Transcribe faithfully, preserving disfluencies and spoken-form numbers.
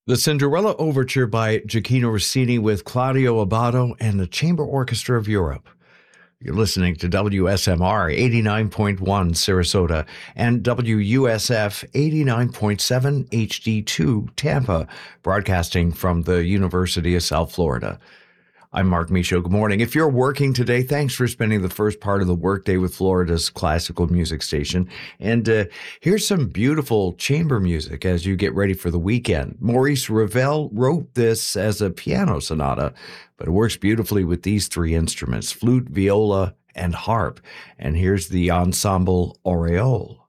The Cinderella Overture by Gioacchino Rossini with Claudio Abbado and the Chamber Orchestra of Europe. You're listening to W S M R eighty-nine point one Sarasota and W U S F eighty-nine point seven H D two Tampa, broadcasting from the University of South Florida. I'm Mark Michaud. Good morning. If you're working today, thanks for spending the first part of the workday with Florida's classical music station. And uh, here's some beautiful chamber music as you get ready for the weekend. Maurice Ravel wrote this as a piano sonata, but it works beautifully with these three instruments, flute, viola, and harp. And here's the ensemble Aureole.